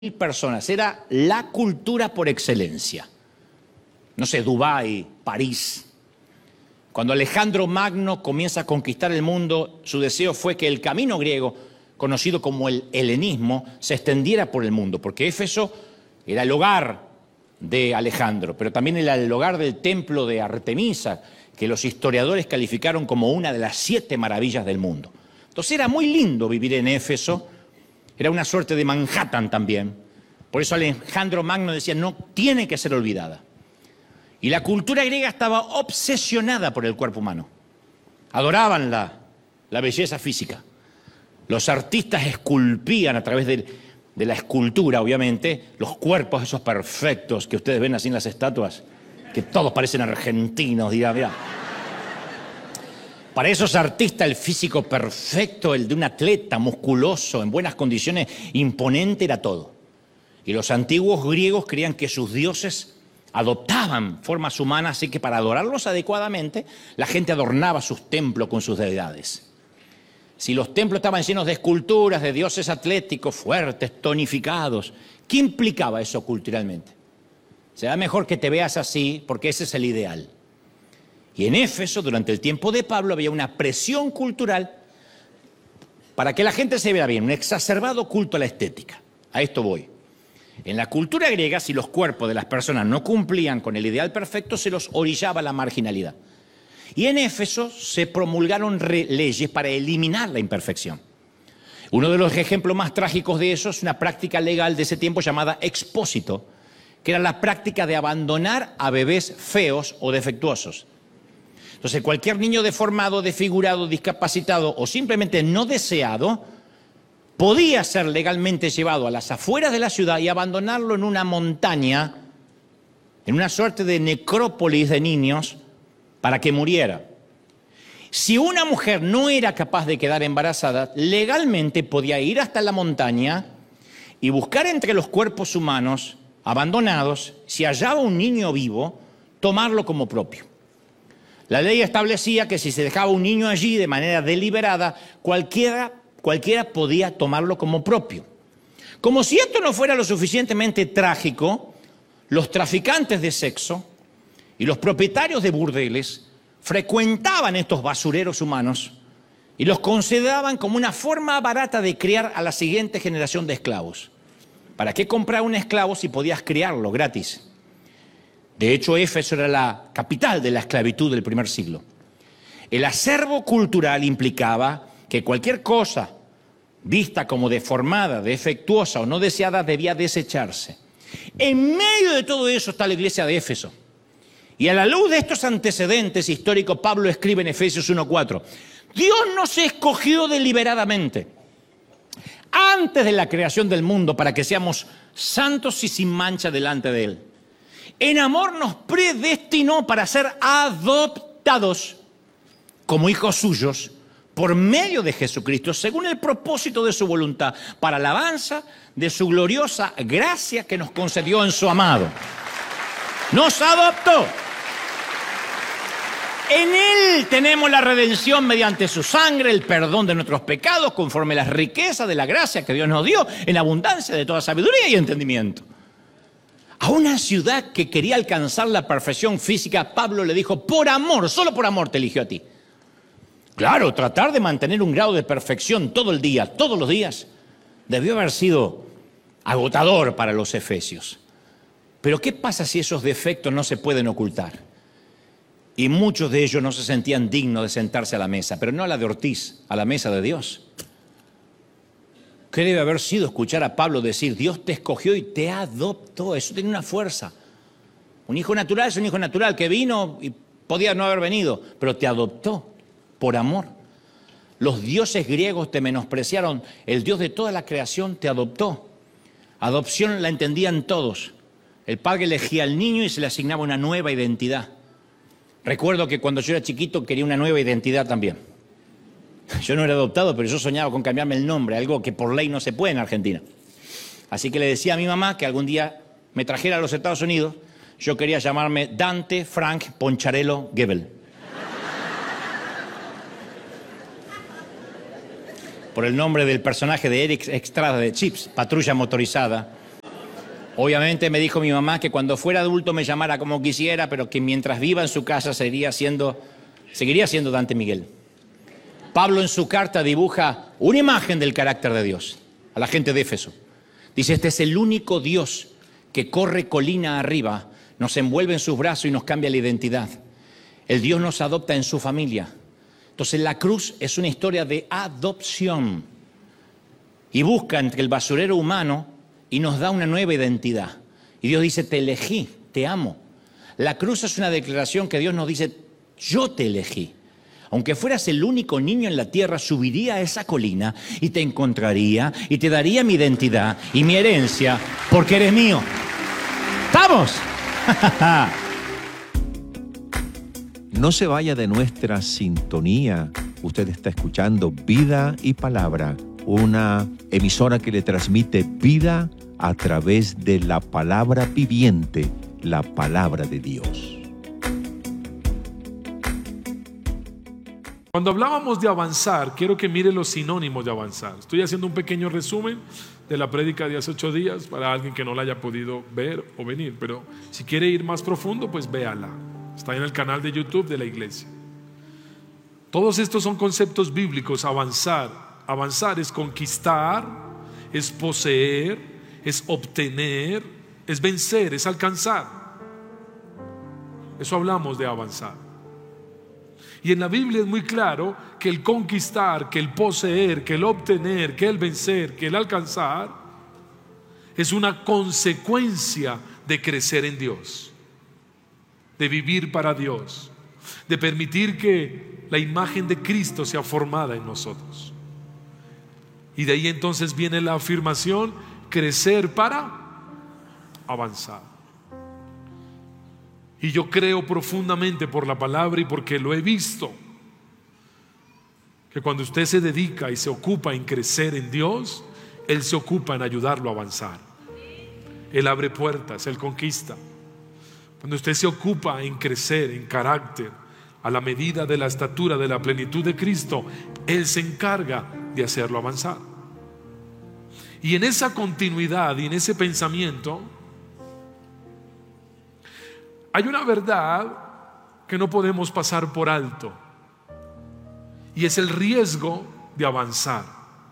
personas, era la cultura por excelencia. No sé, Dubái, París. Cuando Alejandro Magno comienza a conquistar el mundo, su deseo fue que el camino griego, conocido como el helenismo, se extendiera por el mundo, porque Éfeso era el hogar de Alejandro, pero también era el hogar del templo de Artemisa, que los historiadores calificaron como una de las 7 maravillas del mundo. Entonces era muy lindo vivir en Éfeso, era una suerte de Manhattan también. Por eso Alejandro Magno decía, no tiene que ser olvidada. Y la cultura griega estaba obsesionada por el cuerpo humano. Adoraban la belleza física. Los artistas esculpían a través de la escultura, obviamente, los cuerpos esos perfectos que ustedes ven así en las estatuas, que todos parecen argentinos, dirá, mirá. Para esos artistas el físico perfecto, el de un atleta musculoso, en buenas condiciones, imponente, era todo. Y los antiguos griegos creían que sus dioses adoptaban formas humanas, así que para adorarlos adecuadamente, la gente adornaba sus templos con sus deidades. Si los templos estaban llenos de esculturas, de dioses atléticos, fuertes, tonificados, ¿qué implicaba eso culturalmente? Será mejor que te veas así, porque ese es el ideal. Y en Éfeso, durante el tiempo de Pablo, había una presión cultural para que la gente se viera bien, un exacerbado culto a la estética. A esto voy. En la cultura griega, si los cuerpos de las personas no cumplían con el ideal perfecto, se los orillaba a la marginalidad. Y en Éfeso se promulgaron leyes para eliminar la imperfección. Uno de los ejemplos más trágicos de eso es una práctica legal de ese tiempo llamada expósito, que era la práctica de abandonar a bebés feos o defectuosos. Entonces, cualquier niño deformado, desfigurado, discapacitado o simplemente no deseado podía ser legalmente llevado a las afueras de la ciudad y abandonarlo en una montaña, en una suerte de necrópolis de niños, para que muriera. Si una mujer no era capaz de quedar embarazada, legalmente podía ir hasta la montaña y buscar entre los cuerpos humanos abandonados, si hallaba un niño vivo, tomarlo como propio. La ley establecía que si se dejaba un niño allí de manera deliberada, cualquiera podía tomarlo como propio. Como si esto no fuera lo suficientemente trágico, los traficantes de sexo y los propietarios de burdeles frecuentaban estos basureros humanos y los consideraban como una forma barata de criar a la siguiente generación de esclavos. ¿Para qué comprar un esclavo si podías criarlo gratis? De hecho, Éfeso era la capital de la esclavitud del primer siglo. El acervo cultural implicaba que cualquier cosa vista como deformada, defectuosa o no deseada debía desecharse. En medio de todo eso está la iglesia de Éfeso. Y a la luz de estos antecedentes históricos, Pablo escribe en Efesios 1:4, Dios nos escogió deliberadamente antes de la creación del mundo para que seamos santos y sin mancha delante de Él. En amor nos predestinó para ser adoptados como hijos suyos por medio de Jesucristo, según el propósito de su voluntad, para alabanza de su gloriosa gracia que nos concedió en su amado. Nos adoptó. En Él tenemos la redención mediante su sangre, el perdón de nuestros pecados, conforme a las riquezas de la gracia que Dios nos dio, en abundancia de toda sabiduría y entendimiento. A una ciudad que quería alcanzar la perfección física, Pablo le dijo, por amor, solo por amor te eligió a ti. Claro, tratar de mantener un grado de perfección todo el día, todos los días, debió haber sido agotador para los efesios. Pero ¿qué pasa si esos defectos no se pueden ocultar? Y muchos de ellos no se sentían dignos de sentarse a la mesa, pero no a la de Ortiz, a la mesa de Dios. ¿Qué debe haber sido escuchar a Pablo decir, Dios te escogió y te adoptó? Eso tiene una fuerza. Un hijo natural es un hijo natural que vino y podía no haber venido, pero te adoptó por amor. Los dioses griegos te menospreciaron, el Dios de toda la creación te adoptó. Adopción la entendían todos. El padre elegía al niño y se le asignaba una nueva identidad. Recuerdo que cuando yo era chiquito quería una nueva identidad también. Yo no era adoptado, pero yo soñaba con cambiarme el nombre, algo que por ley no se puede en Argentina. Así que le decía a mi mamá que algún día me trajera a los Estados Unidos. Yo quería llamarme Dante Frank Poncharello Gebel. Por el nombre del personaje de Eric Estrada de Chips, Patrulla Motorizada, Obviamente me dijo mi mamá que cuando fuera adulto me llamara como quisiera, pero que mientras viva en su casa seguiría siendo Dante Miguel. Pablo en su carta dibuja una imagen del carácter de Dios a la gente de Éfeso. Dice, este es el único Dios que corre colina arriba, nos envuelve en sus brazos y nos cambia la identidad. El Dios nos adopta en su familia. Entonces la cruz es una historia de adopción y busca entre el basurero humano y nos da una nueva identidad. Y Dios dice, te elegí, te amo. La cruz es una declaración que Dios nos dice, yo te elegí. Aunque fueras el único niño en la tierra, subiría a esa colina y te encontraría y te daría mi identidad y mi herencia porque eres mío. ¡Estamos! No se vaya de nuestra sintonía. Usted está escuchando Vida y Palabra, una emisora que le transmite vida a través de la palabra viviente, la palabra de Dios. Cuando hablábamos de avanzar, quiero que mire los sinónimos de avanzar. Estoy haciendo un pequeño resumen de la prédica de hace 8 días para alguien que no la haya podido ver o venir, pero si quiere ir más profundo, pues véala. Está en el canal de YouTube de la iglesia. Todos estos son conceptos bíblicos. Avanzar es conquistar, es poseer, es obtener, es vencer, es alcanzar. Eso hablamos de avanzar. Y en la Biblia es muy claro que el conquistar, que el poseer, que el obtener, que el vencer, que el alcanzar es una consecuencia de crecer en Dios, de vivir para Dios, de permitir que la imagen de Cristo sea formada en nosotros. Y de ahí entonces viene la afirmación, crecer para avanzar. Y yo creo profundamente por la palabra y porque lo he visto, que cuando usted se dedica y se ocupa en crecer en Dios, Él se ocupa en ayudarlo a avanzar. Él abre puertas, Él conquista. Cuando usted se ocupa en crecer en carácter, a la medida de la estatura de la plenitud de Cristo, Él se encarga de hacerlo avanzar. Y en esa continuidad y en ese pensamiento hay una verdad que no podemos pasar por alto, y es el riesgo de avanzar,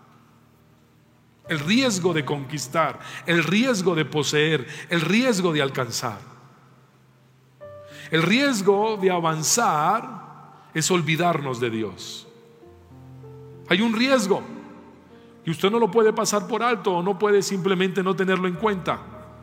el riesgo de conquistar, el riesgo de poseer, el riesgo de alcanzar. El riesgo de avanzar es olvidarnos de Dios. Hay un riesgo y usted no lo puede pasar por alto o no puede simplemente no tenerlo en cuenta.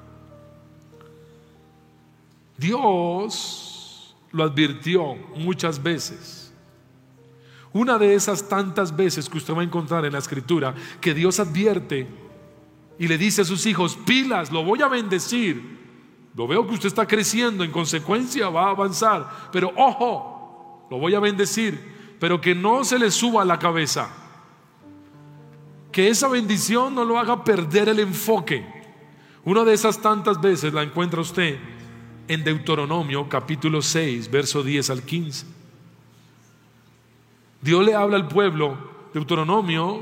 Dios lo advirtió muchas veces. Una de esas tantas veces que usted va a encontrar en la Escritura, que Dios advierte y le dice a sus hijos, pilas, lo voy a bendecir. Lo veo que usted está creciendo, en consecuencia va a avanzar, pero ojo, lo voy a bendecir, pero que no se le suba a la cabeza, que esa bendición no lo haga perder el enfoque. Una de esas tantas veces la encuentra usted en Deuteronomio capítulo 6, verso 10 al 15. Dios le habla al pueblo. Deuteronomio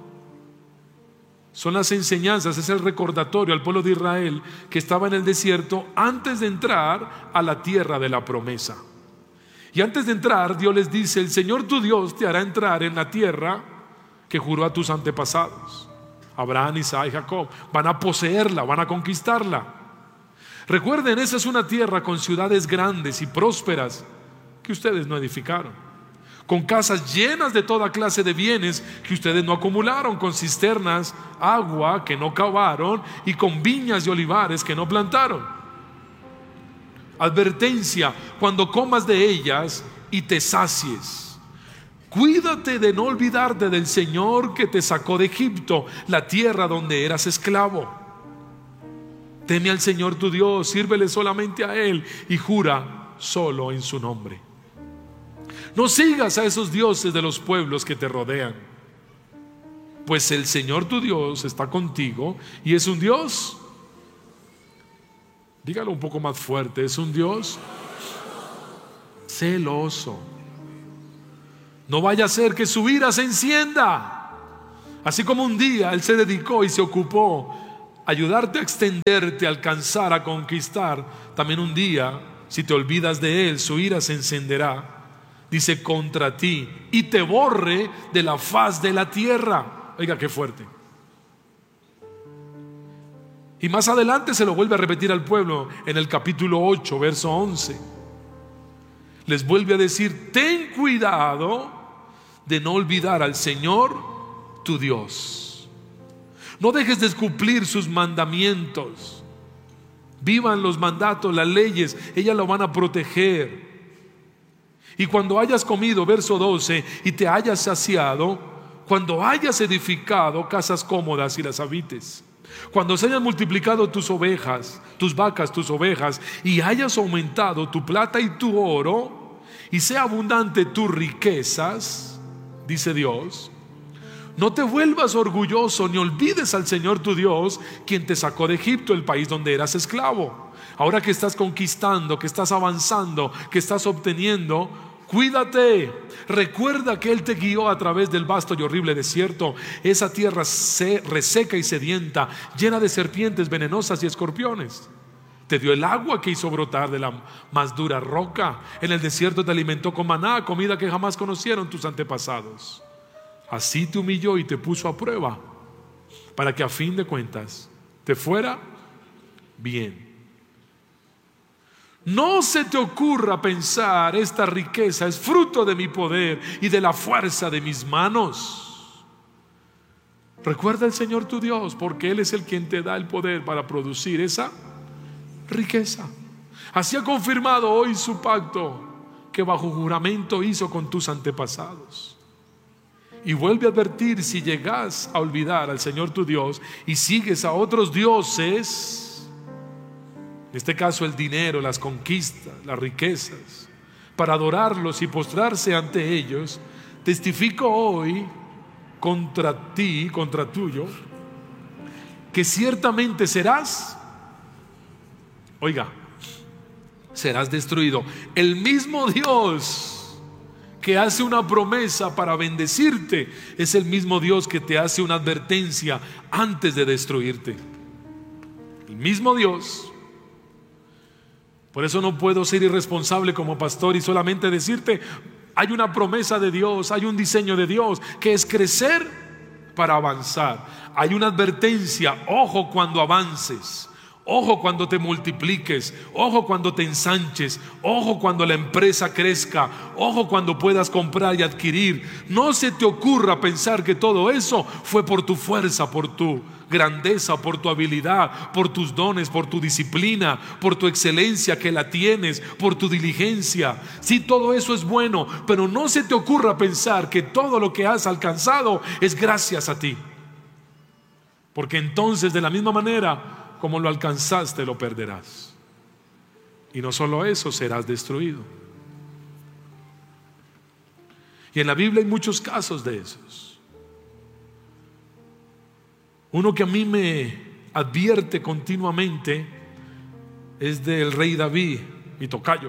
son las enseñanzas, es el recordatorio al pueblo de Israel que estaba en el desierto antes de entrar a la tierra de la promesa. Y antes de entrar, Dios les dice, el Señor tu Dios te hará entrar en la tierra que juró a tus antepasados, Abraham, Isaac y Jacob. Van a poseerla, van a conquistarla. Recuerden, esa es una tierra con ciudades grandes y prósperas que ustedes no edificaron, con casas llenas de toda clase de bienes que ustedes no acumularon, con cisternas, agua que no cavaron y con viñas y olivares que no plantaron. Advertencia, cuando comas de ellas y te sacies, cuídate de no olvidarte del Señor que te sacó de Egipto, la tierra donde eras esclavo. Teme al Señor tu Dios, sírvele solamente a Él y jura solo en su nombre. No sigas a esos dioses de los pueblos que te rodean, pues el Señor tu Dios está contigo y es un Dios, dígalo un poco más fuerte, es un Dios celoso. No vaya a ser que su ira se encienda, así como un día Él se dedicó y se ocupó ayudarte a extenderte, a alcanzar, a conquistar, también un día, si te olvidas de Él, su ira se encenderá, dice, contra ti, y te borre de la faz de la tierra. Oiga, qué fuerte. Y más adelante se lo vuelve a repetir al pueblo en el capítulo 8, verso 11. Les vuelve a decir, ten cuidado de no olvidar al Señor tu Dios. No dejes de cumplir sus mandamientos. Vivan los mandatos, las leyes, ellas lo van a proteger. Y cuando hayas comido, verso 12, y te hayas saciado, cuando hayas edificado casas cómodas y las habites, cuando se hayan multiplicado tus ovejas, tus vacas, tus ovejas, y hayas aumentado tu plata y tu oro, y sea abundante tus riquezas, dice Dios, no te vuelvas orgulloso ni olvides al Señor tu Dios, quien te sacó de Egipto, el país donde eras esclavo. Ahora que estás conquistando, que estás avanzando, que estás obteniendo, cuídate. Recuerda que Él te guió a través del vasto y horrible desierto, esa tierra reseca y sedienta, llena de serpientes venenosas y escorpiones. Te dio el agua que hizo brotar de la más dura roca. En el desierto te alimentó con maná, comida que jamás conocieron tus antepasados. Así te humilló y te puso a prueba, para que a fin de cuentas te fuera bien. No se te ocurra pensar, esta riqueza es fruto de mi poder y de la fuerza de mis manos. Recuerda al Señor tu Dios, porque Él es el quien te da el poder para producir esa riqueza. Así ha confirmado hoy su pacto que bajo juramento hizo con tus antepasados. Y vuelve a advertir, si llegas a olvidar al Señor tu Dios y sigues a otros dioses, en este caso el dinero, las conquistas, las riquezas, para adorarlos y postrarse ante ellos, testifico hoy contra ti, contra tuyo, que ciertamente serás, oiga, serás destruido. El mismo Dios que hace una promesa para bendecirte es el mismo Dios que te hace una advertencia antes de destruirte. El mismo Dios. Por eso no puedo ser irresponsable como pastor y solamente decirte, hay una promesa de Dios, hay un diseño de Dios que es crecer para avanzar. Hay una advertencia, ojo cuando avances, ojo cuando te multipliques, ojo cuando te ensanches, ojo cuando la empresa crezca, ojo cuando puedas comprar y adquirir. No se te ocurra pensar que todo eso fue por tu fuerza, por tu grandeza, por tu habilidad, por tus dones, por tu disciplina, por tu excelencia que la tienes, por tu diligencia. Sí, todo eso es bueno, pero no se te ocurra pensar que todo lo que has alcanzado es gracias a ti, porque entonces de la misma manera como lo alcanzaste, lo perderás. Y no solo eso, serás destruido. Y en la Biblia hay muchos casos de esos. Uno que a mí me advierte continuamente es del rey David, mi tocayo.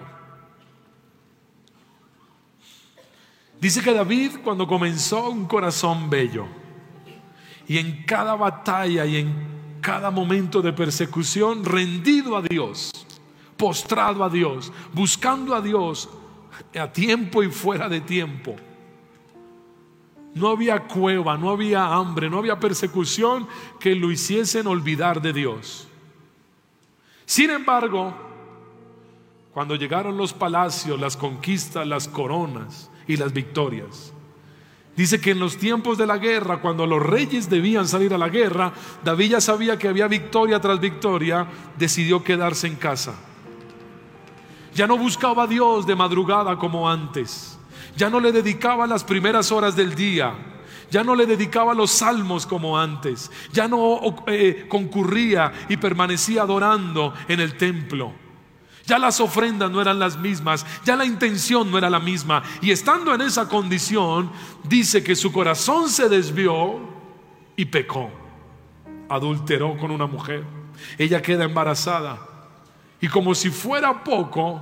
Dice que David, cuando comenzó, un corazón bello, y en cada batalla y en cada momento de persecución, rendido a Dios, postrado a Dios, buscando a Dios a tiempo y fuera de tiempo. No había cueva, no había hambre, no había persecución que lo hiciesen olvidar de Dios. Sin embargo, cuando llegaron los palacios, las conquistas, las coronas y las victorias, dice que en los tiempos de la guerra, cuando los reyes debían salir a la guerra, David ya sabía que había victoria tras victoria, decidió quedarse en casa. Ya no buscaba a Dios de madrugada como antes, ya no le dedicaba las primeras horas del día, ya no le dedicaba los salmos como antes, ya no concurría y permanecía adorando en el templo. Ya las ofrendas no eran las mismas, ya la intención no era la misma. Y estando en esa condición, dice que su corazón se desvió y pecó. Adulteró con una mujer. Ella queda embarazada. Y como si fuera poco,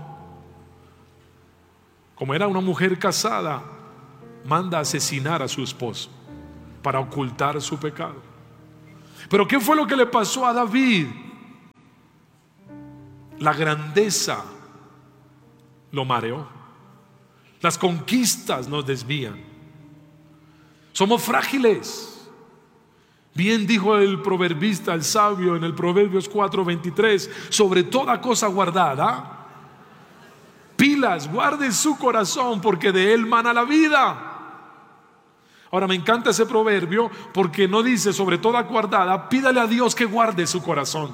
como era una mujer casada, manda a asesinar a su esposo para ocultar su pecado. Pero ¿qué fue lo que le pasó a David? La grandeza lo mareó. Las conquistas nos desvían. Somos frágiles. Bien dijo el proverbista, el sabio, en el Proverbios 4:23, sobre toda cosa guardada, pilas, guarde su corazón, porque de él mana la vida. Ahora me encanta ese proverbio porque no dice sobre toda guardada, pídale a Dios que guarde su corazón.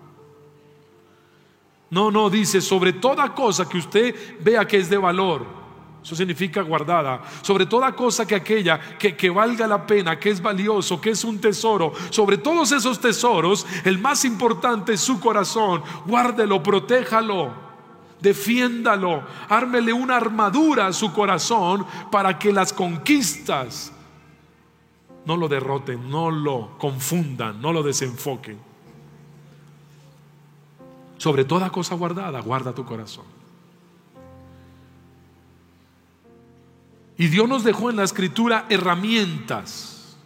No, dice sobre toda cosa que usted vea que es de valor. Eso significa guardada. Sobre toda cosa que aquella que valga la pena, que es valioso, que es un tesoro. Sobre todos esos tesoros, el más importante es su corazón. Guárdelo, protéjalo, defiéndalo, ármele una armadura a su corazón para que las conquistas no lo derroten, no lo confundan, no lo desenfoquen. Sobre toda cosa guardada, guarda tu corazón. Y Dios nos dejó en la Escritura herramientas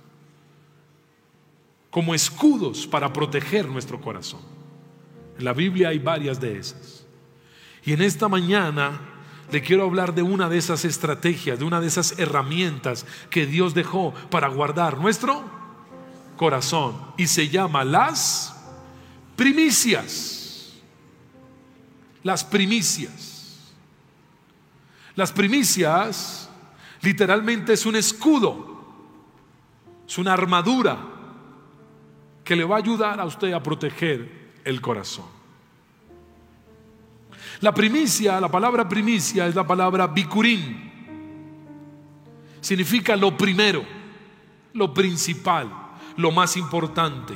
como escudos para proteger nuestro corazón. En la Biblia hay varias de esas. Y en esta mañana le quiero hablar de una de esas estrategias, de una de esas herramientas que Dios dejó para guardar nuestro corazón. Y se llama las primicias. Las primicias. Las primicias literalmente es un escudo, es una armadura que le va a ayudar a usted a proteger el corazón. La primicia, la palabra primicia es la palabra bikurim. Significa lo primero, lo principal, lo más importante.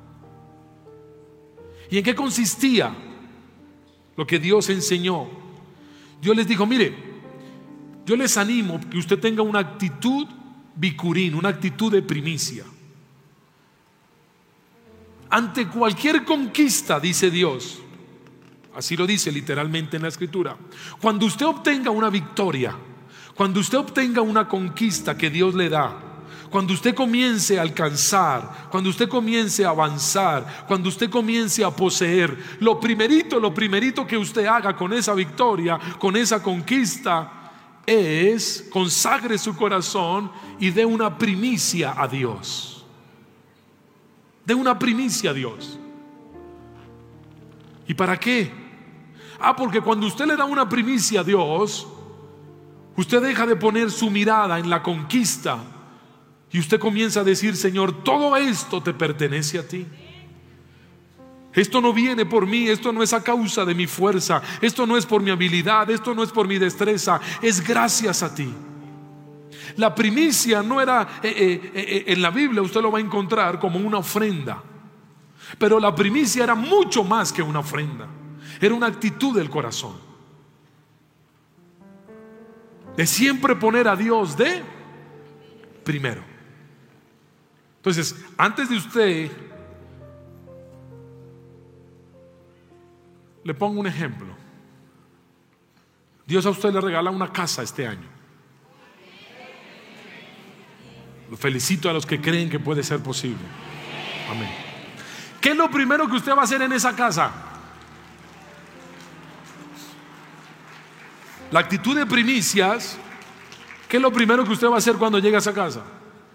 ¿Y en qué consistía lo que Dios enseñó? Dios les dijo, mire, yo les animo que usted tenga una actitud bikurim, una actitud de primicia. Ante cualquier conquista, dice Dios, así lo dice literalmente en la Escritura, cuando usted obtenga una victoria, cuando usted obtenga una conquista que Dios le da, cuando usted comience a alcanzar, cuando usted comience a avanzar, cuando usted comience a poseer, lo primerito que usted haga con esa victoria, con esa conquista, es consagre su corazón y dé una primicia a Dios. Dé una primicia a Dios. ¿Y para qué? Porque cuando usted le da una primicia a Dios, usted deja de poner su mirada en la conquista y usted comienza a decir, Señor, todo esto te pertenece a ti. Esto no viene por mí, esto no es a causa de mi fuerza, esto no es por mi habilidad, esto no es por mi destreza, es gracias a ti. La primicia no era, en la Biblia usted lo va a encontrar como una ofrenda, pero la primicia era mucho más que una ofrenda, era una actitud del corazón, de siempre poner a Dios de primero. Entonces, antes de usted, le pongo un ejemplo. Dios a usted le regala una casa este año. Lo felicito a los que creen que puede ser posible. Amén. ¿Qué es lo primero que usted va a hacer en esa casa? La actitud de primicias. ¿Qué es lo primero que usted va a hacer cuando llegue a esa casa?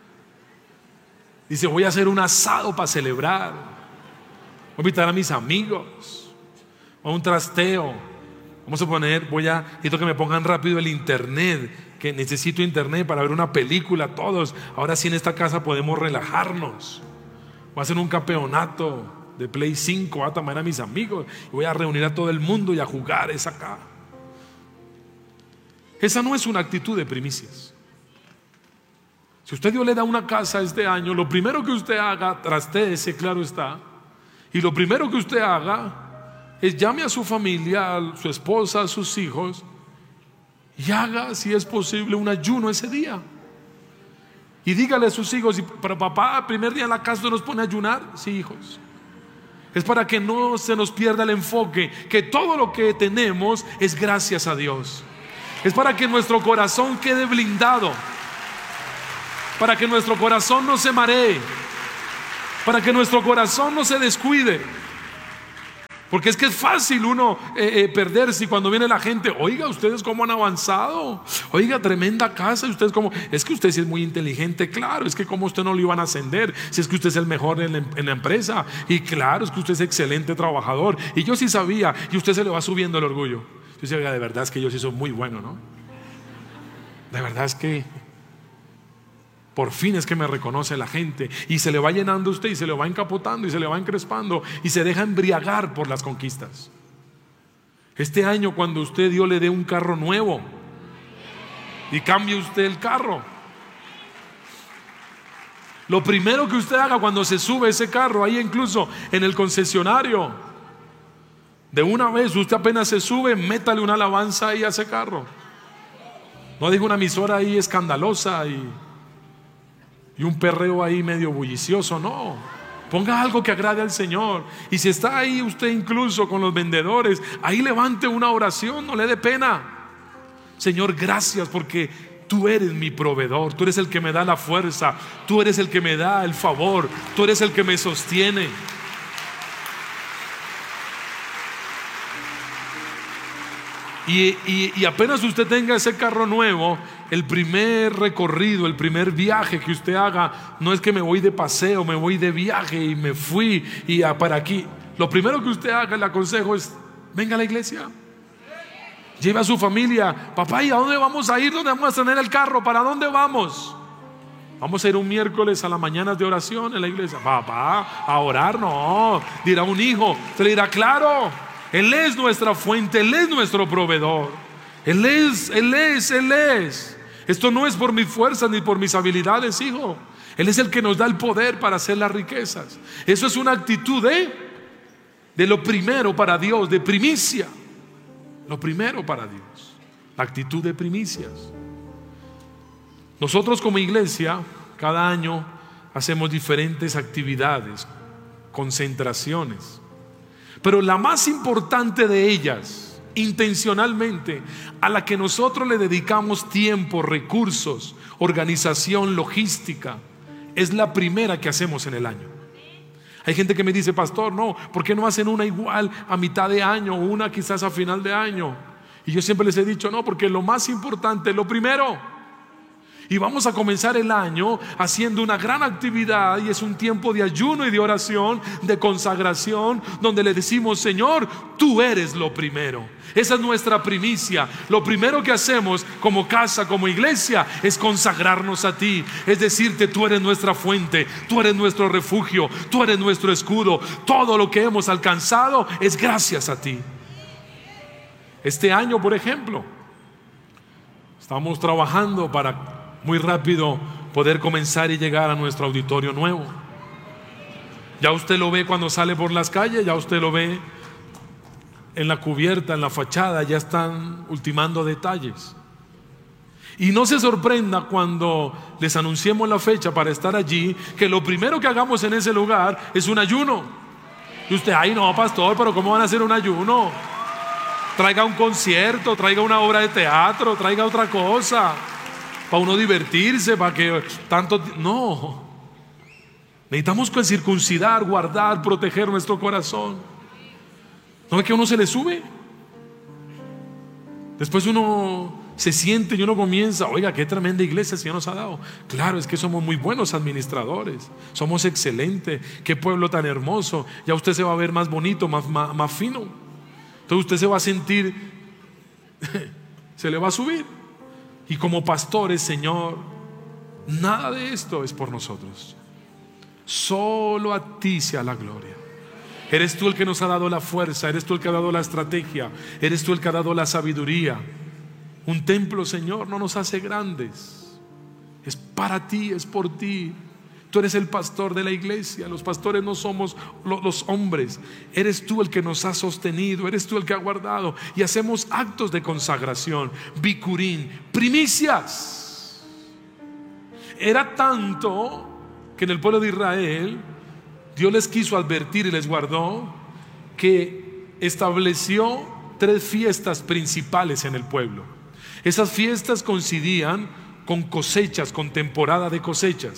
Dice, voy a hacer un asado para celebrar. Voy a invitar a mis amigos. A un trasteo. Vamos a poner, necesito que me pongan rápido el internet, que necesito internet para ver una película todos. Ahora sí en esta casa podemos relajarnos. Voy a hacer un campeonato de Play 5, voy a tomar a mis amigos y voy a reunir a todo el mundo y a jugar esa acá. Esa no es una actitud de primicias. Si usted Dios le da una casa este año, lo primero que usted haga, trastéese, claro está, y lo primero que usted haga es llame a su familia, a su esposa, a sus hijos y haga, si es posible, un ayuno ese día. Y dígale a sus hijos, pero papá, el primer día en la casa nos pone a ayunar. Sí, hijos. Es para que no se nos pierda el enfoque, que todo lo que tenemos es gracias a Dios. Es para que nuestro corazón quede blindado, para que nuestro corazón no se maree, para que nuestro corazón no se descuide. Porque es que es fácil uno perderse, y cuando viene la gente, oiga, ustedes cómo han avanzado, oiga, tremenda casa, y ustedes cómo, es que usted sí es muy inteligente, claro, es que cómo usted no lo iban a ascender, si es que usted es el mejor en la empresa, y claro, es que usted es excelente trabajador, y yo sí sabía, y usted se le va subiendo el orgullo. Yo decía, oiga, de verdad es que yo sí soy muy bueno, ¿no? De verdad es que por fin es que me reconoce la gente, y se le va llenando usted, y se le va encapotando, y se le va encrespando, y se deja embriagar por las conquistas. Este año, cuando Dios le dé un carro nuevo y cambie usted el carro, lo primero que usted haga cuando se sube ese carro, ahí incluso en el concesionario, de una vez usted apenas se sube, métale una alabanza ahí a ese carro. No diga una emisora ahí escandalosa y un perreo ahí medio bullicioso, no. Ponga algo que agrade al Señor. Y si está ahí usted incluso con los vendedores, ahí levante una oración, no le dé pena. Señor, gracias porque tú eres mi proveedor, tú eres el que me da la fuerza, tú eres el que me da el favor, tú eres el que me sostiene. Y apenas usted tenga ese carro nuevo, el primer recorrido, el primer viaje que usted haga, no es que me voy de paseo, me voy de viaje y me fui y para aquí. Lo primero que usted haga, le aconsejo, es venga a la iglesia, lleve a su familia. Papá, ¿y a dónde vamos a ir? ¿Dónde vamos a tener el carro? ¿Para dónde vamos? Vamos a ir un miércoles a las mañanas de oración en la iglesia. Papá, a orar, no. Dirá un hijo, se le dirá, claro, Él es nuestra fuente, Él es nuestro proveedor, Él es. Esto no es por mis fuerzas ni por mis habilidades, hijo. Él es el que nos da el poder para hacer las riquezas. Eso es una actitud de lo primero para Dios, de primicia. Lo primero para Dios, la actitud de primicias. Nosotros como iglesia, cada año hacemos diferentes actividades, concentraciones. Pero la más importante de ellas, intencionalmente, a la que nosotros le dedicamos tiempo, recursos, organización, logística, es la primera que hacemos en el año. Hay gente que me dice, pastor, no, ¿por qué no hacen una igual a mitad de año, o una quizás a final de año? Y yo siempre les he dicho, no, porque lo más importante es lo primero. Y vamos a comenzar el año haciendo una gran actividad, y es un tiempo de ayuno y de oración, de consagración, donde le decimos, Señor, tú eres lo primero. Esa es nuestra primicia. Lo primero que hacemos como casa, como iglesia, es consagrarnos a ti. Es decirte, tú eres nuestra fuente, tú eres nuestro refugio, tú eres nuestro escudo. Todo lo que hemos alcanzado es gracias a ti. Este año, por ejemplo, estamos trabajando para muy rápido poder comenzar y llegar a nuestro auditorio nuevo. Ya usted lo ve cuando sale por las calles, ya usted lo ve en la cubierta, en la fachada, ya están ultimando detalles. Y no se sorprenda cuando les anunciemos la fecha para estar allí, que lo primero que hagamos en ese lugar es un ayuno. Y usted, ay no, pastor, pero ¿cómo van a hacer un ayuno? Traiga un concierto, traiga una obra de teatro, traiga otra cosa, para uno divertirse, para que tanto... No, necesitamos circuncidar, guardar, proteger nuestro corazón. ¿No es que a uno se le sube? Después uno se siente y uno comienza, oiga, qué tremenda iglesia el Señor nos ha dado. Claro, es que somos muy buenos administradores, somos excelentes, qué pueblo tan hermoso. Ya usted se va a ver más bonito, más fino. Entonces usted se va a sentir, se le va a subir. Y como pastores, Señor, nada de esto es por nosotros. Solo a ti sea la gloria. Eres tú el que nos ha dado la fuerza, eres tú el que ha dado la estrategia, eres tú el que ha dado la sabiduría. Un templo, Señor, no nos hace grandes. Es para ti, es por ti. Tú eres el pastor de la iglesia. Los pastores no somos los hombres. Eres tú el que nos ha sostenido, eres tú el que ha guardado. Y hacemos actos de consagración, bicurín, primicias. Era tanto que en el pueblo de Israel Dios les quiso advertir y les guardó, que estableció 3 fiestas principales en el pueblo. Esas fiestas coincidían con cosechas, con temporada de cosechas.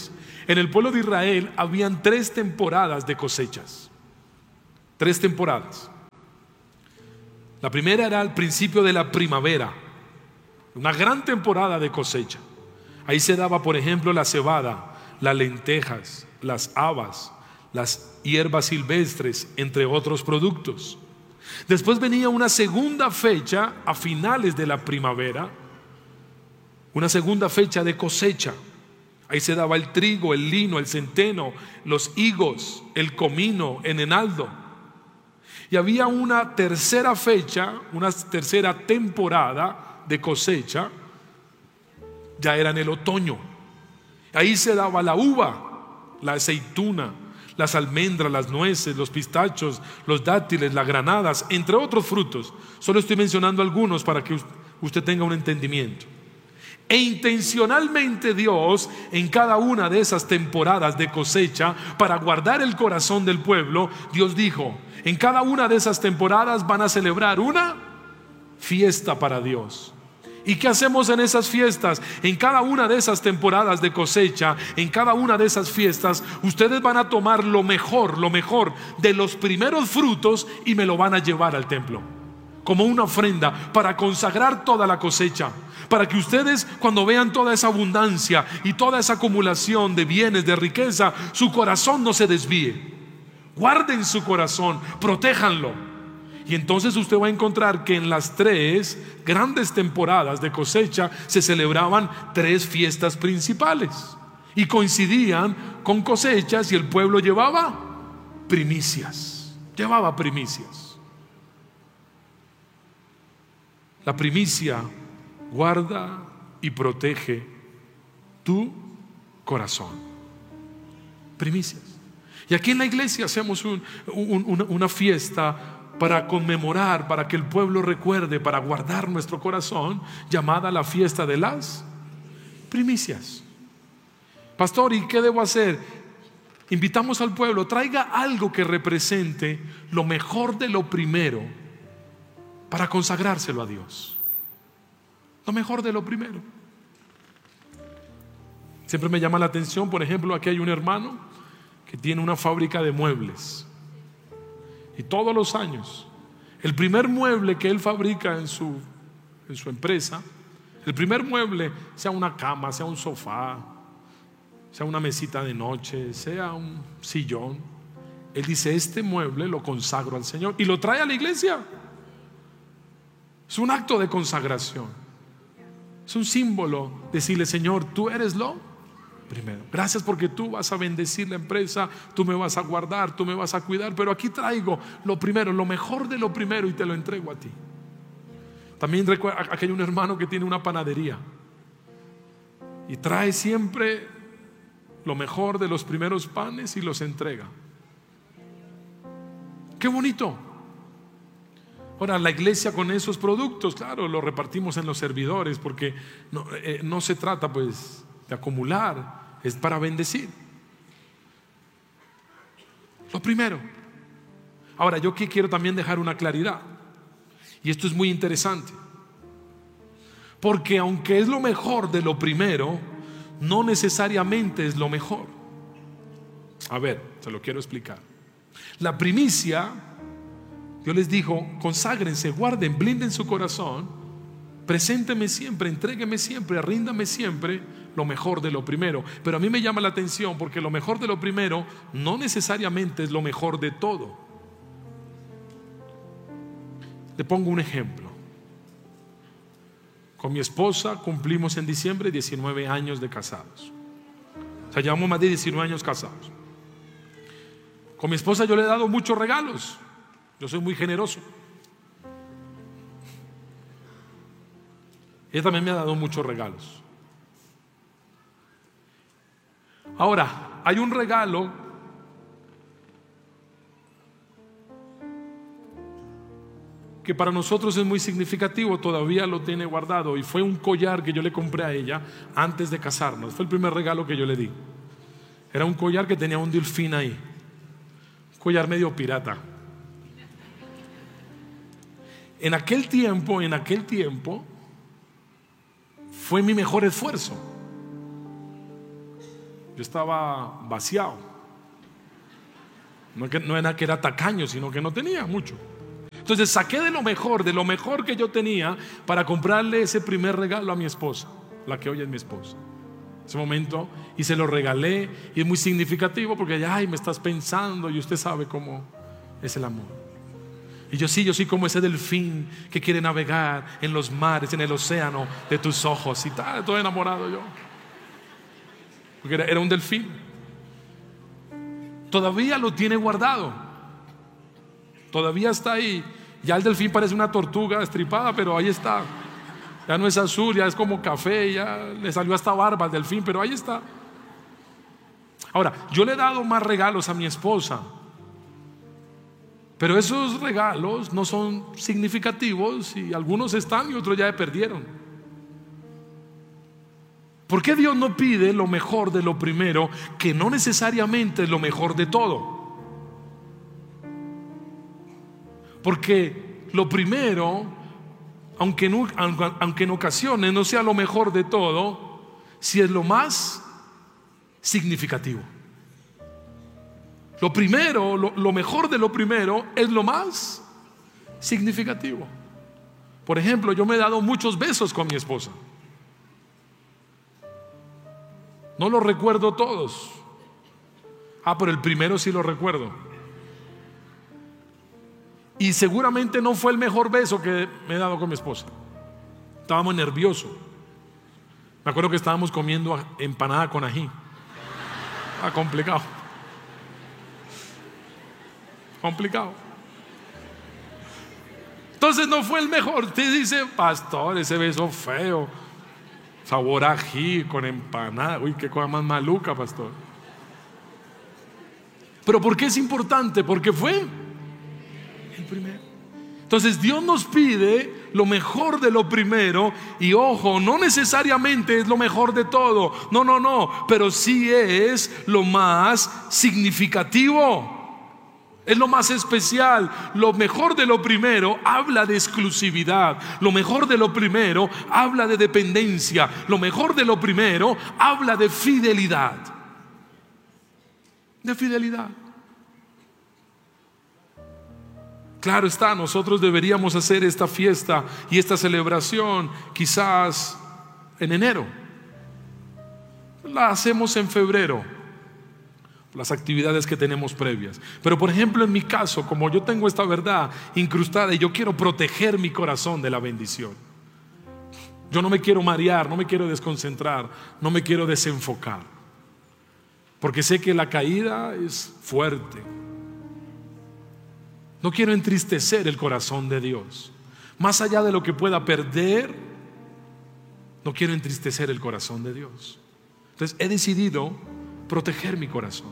En el pueblo de Israel habían 3 temporadas de cosechas. 3 temporadas. La primera era al principio de la primavera, una gran temporada de cosecha. Ahí se daba, por ejemplo, la cebada, las lentejas, las habas, las hierbas silvestres, entre otros productos. Después venía una segunda fecha a finales de la primavera, una segunda fecha de cosecha. Ahí se daba el trigo, el lino, el centeno, los higos, el comino, el eneldo. Y había una tercera fecha, una tercera temporada de cosecha, ya era en el otoño. Ahí se daba la uva, la aceituna, las almendras, las nueces, los pistachos, los dátiles, las granadas, entre otros frutos. Solo estoy mencionando algunos para que usted tenga un entendimiento. E intencionalmente Dios, en cada una de esas temporadas de cosecha, para guardar el corazón del pueblo, Dios dijo: en cada una de esas temporadas van a celebrar una fiesta para Dios. ¿Y qué hacemos en esas fiestas? En cada una de esas temporadas de cosecha, en cada una de esas fiestas, ustedes van a tomar lo mejor de los primeros frutos y me lo van a llevar al templo, como una ofrenda para consagrar toda la cosecha, para que ustedes, cuando vean toda esa abundancia y toda esa acumulación de bienes, de riqueza, su corazón no se desvíe. Guarden su corazón, protéjanlo. Y entonces usted va a encontrar que en las 3 grandes temporadas de cosecha se celebraban 3 fiestas principales y coincidían con cosechas, y el pueblo llevaba primicias. La primicia guarda y protege tu corazón. Primicias. Y aquí en la iglesia hacemos una fiesta para conmemorar, para que el pueblo recuerde, para guardar nuestro corazón, llamada la fiesta de las primicias. Pastor, ¿y qué debo hacer? Invitamos al pueblo: traiga algo que represente lo mejor de lo primero para consagrárselo a Dios. Lo mejor de lo primero. Siempre me llama la atención, por ejemplo, aquí hay un hermano que tiene una fábrica de muebles, y todos los años el primer mueble que él fabrica en su empresa, el primer mueble, sea una cama, sea un sofá, sea una mesita de noche, sea un sillón, él dice: este mueble lo consagro al Señor, y lo trae a la iglesia. Es un acto de consagración, es un símbolo, decirle: Señor, tú eres lo primero. Gracias porque tú vas a bendecir la empresa, tú me vas a guardar, tú me vas a cuidar, pero aquí traigo lo primero, lo mejor de lo primero, y te lo entrego a ti. También recuerdo, aquí hay un hermano que tiene una panadería y trae siempre lo mejor de los primeros panes y los entrega. ¡Qué bonito! Ahora, la iglesia con esos productos, claro, los repartimos en los servidores, porque no se trata pues de acumular, es para bendecir. Lo primero. Ahora, yo quiero también dejar una claridad, y esto es muy interesante, porque aunque es lo mejor de lo primero, no necesariamente es lo mejor. A ver, se lo quiero explicar. La primicia, Dios les dijo: conságrense, guarden, blinden su corazón, presénteme siempre, entrégueme siempre, ríndame siempre lo mejor de lo primero. Pero a mí me llama la atención, porque lo mejor de lo primero no necesariamente es lo mejor de todo. Le pongo un ejemplo. Con mi esposa cumplimos en diciembre 19 años de casados. O sea, llevamos más de 19 años casados. Con mi esposa yo le he dado muchos regalos. Yo soy muy generoso. Ella también me ha dado muchos regalos. Ahora, hay un regalo que para nosotros es muy significativo, todavía lo tiene guardado, y fue un collar que yo le compré a ella antes de casarnos. Fue el primer regalo que yo le di. Era un collar que tenía un delfín ahí, un collar medio pirata. En aquel tiempo fue mi mejor esfuerzo. yo estaba vaciado. No era que era tacaño, sino que no tenía mucho. Entonces saqué de lo mejor que yo tenía para comprarle ese primer regalo a mi esposa, la que hoy es mi esposa. Ese momento, y se lo regalé, y es muy significativo porque ay, me estás pensando, y usted sabe cómo es el amor. Y yo sí como ese delfín que quiere navegar en los mares, en el océano de tus ojos, y tal, todo enamorado yo, porque era un delfín. Todavía lo tiene guardado, todavía está ahí. Ya el delfín parece una tortuga estripada, pero ahí está. Ya no es azul, ya es como café, ya le salió hasta barba al delfín, pero ahí está. Ahora, yo le he dado más regalos a mi esposa, pero esos regalos no son significativos, y algunos están y otros ya se perdieron. ¿Por qué Dios no pide lo mejor de lo primero, que no necesariamente es lo mejor de todo? Porque lo primero, aunque en ocasiones no sea lo mejor de todo, sí es lo más significativo. Lo primero, lo mejor de lo primero es lo más significativo. Por ejemplo, yo me he dado muchos besos con mi esposa. No los recuerdo todos. Pero el primero sí lo recuerdo. Y seguramente no fue el mejor beso que me he dado con mi esposa. Estábamos nerviosos. Me acuerdo que estábamos comiendo empanada con ají. Complicado. Entonces no fue el mejor. Usted dice, pastor, ese beso feo, sabor a ají con empanada. Uy, qué cosa más maluca, pastor. Pero ¿por qué es importante? Porque fue el primero. Entonces Dios nos pide lo mejor de lo primero. Y ojo, no necesariamente es lo mejor de todo. No, pero sí es lo más significativo. Es lo más especial. Lo mejor de lo primero habla de exclusividad. Lo mejor de lo primero habla de dependencia. Lo mejor de lo primero habla de fidelidad. De fidelidad. Claro está, nosotros deberíamos hacer esta fiesta y esta celebración quizás en enero. La hacemos en febrero, las actividades que tenemos previas. Pero por ejemplo, en mi caso, como yo tengo esta verdad incrustada y yo quiero proteger mi corazón de la bendición, yo no me quiero marear, no me quiero desconcentrar, no me quiero desenfocar, porque sé que la caída es fuerte. No quiero entristecer el corazón de Dios. Más allá de lo que pueda perder, no quiero entristecer el corazón de Dios. Entonces he decidido proteger mi corazón.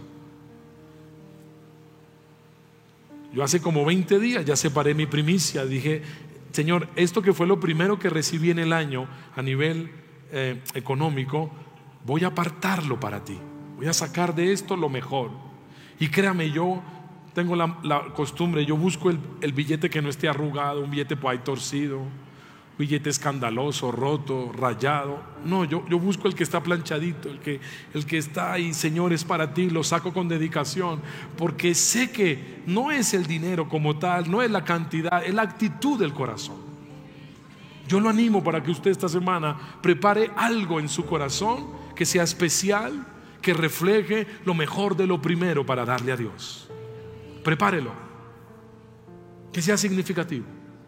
Yo hace como 20 días ya separé mi primicia. Dije, Señor, esto que fue lo primero que recibí en el año a nivel económico, voy a apartarlo para ti. Voy a sacar de esto lo mejor. Y créame, yo tengo la costumbre, yo busco el billete que no esté arrugado, un billete por ahí torcido, un billete escandaloso, roto, rayado. No, yo busco el que está planchadito, el que está ahí, Señor, es para ti, lo saco con dedicación, porque sé que no es el dinero como tal, no es la cantidad, es la actitud del corazón. Yo lo animo para que usted esta semana prepare algo en su corazón que sea especial, que refleje lo mejor de lo primero para darle a Dios. Prepárelo, que sea significativo.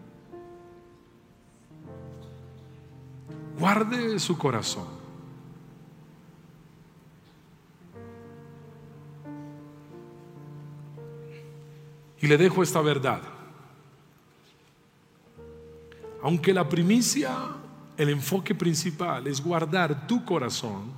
Guarde su corazón. Y le dejo esta verdad. Aunque la primicia, el enfoque principal es guardar tu corazón